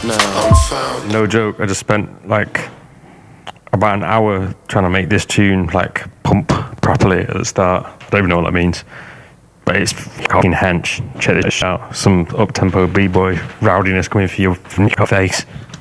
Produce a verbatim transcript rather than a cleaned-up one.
No joke, I just spent like about an hour trying to make this tune like pump properly at the start. I don't even know what that means, but it's fucking hench. Check this out. Some up-tempo b-boy rowdiness coming for your, from your face.